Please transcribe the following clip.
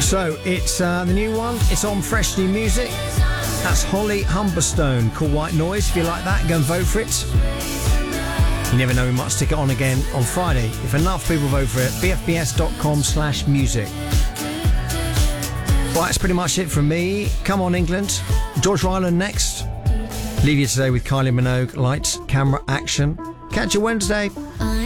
So it's the new one. It's on Fresh New Music. That's Holly Humberstone, called White Noise. If you like that, go and vote for it. You never know, we might stick it on again on Friday. If enough people vote for it, bfbs.com/music. Right, that's pretty much it from me. Come on, England. George Ryland next. Leave you today with Kylie Minogue. Lights, camera, action. Catch you Wednesday.